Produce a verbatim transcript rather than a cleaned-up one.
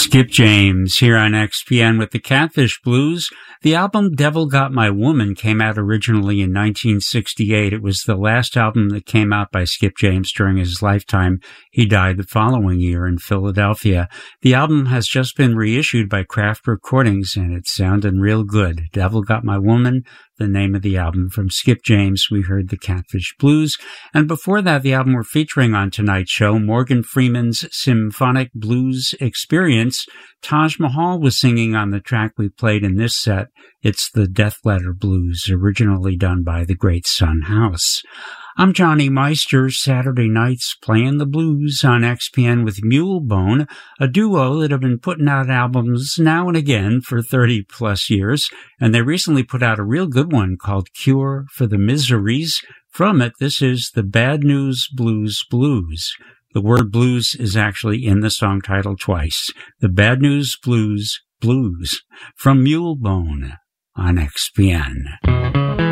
Skip James here on X P N with the Catfish Blues. The album Devil Got My Woman came out originally in nineteen sixty-eight. It was the last album that came out by Skip James during his lifetime. He died the following year in Philadelphia. The album has just been reissued by Craft Recordings, and it's sounding real good. Devil Got My Woman, the name of the album. From Skip James, we heard the Catfish Blues. And before that, the album we're featuring on tonight's show, Morgan Freeman's Symphonic Blues Experience. Taj Mahal was singing on the track we played in this set. It's the Death Letter Blues, originally done by the great Son House. I'm Johnny Meister, Saturday nights playing the blues on X P N with Mulebone, a duo that have been putting out albums now and again for thirty plus years, and they recently put out a real good one called Cure for the Miseries. From it, this is the Bad News Blues Blues. The word blues is actually in the song title twice. The Bad News Blues Blues from Mulebone on X P N.